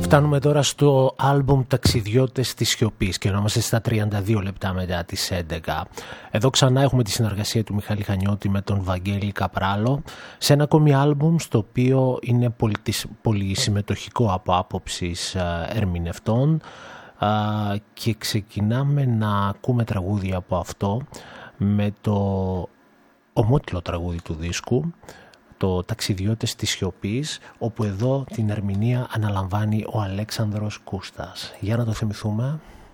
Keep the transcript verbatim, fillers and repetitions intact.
Φτάνουμε τώρα στο άλμπουμ «Ταξιδιώτες της Σιωπής» και είμαστε στα τριάντα δύο λεπτά μετά τις έντεκα. Εδώ ξανά έχουμε τη συνεργασία του Μιχάλη Χανιώτη με τον Βαγγέλη Καπράλο σε ένα ακόμη άλμπουμ στο οποίο είναι πολύ συμμετοχικό από άποψης ερμηνευτών και ξεκινάμε να ακούμε τραγούδια από αυτό με το ομότιλο τραγούδι του δίσκου, το «Ταξιδιώτες της Σιωπής», όπου εδώ την ερμηνεία αναλαμβάνει ο Αλέξανδρος Κούστας. Για να το θυμηθούμε.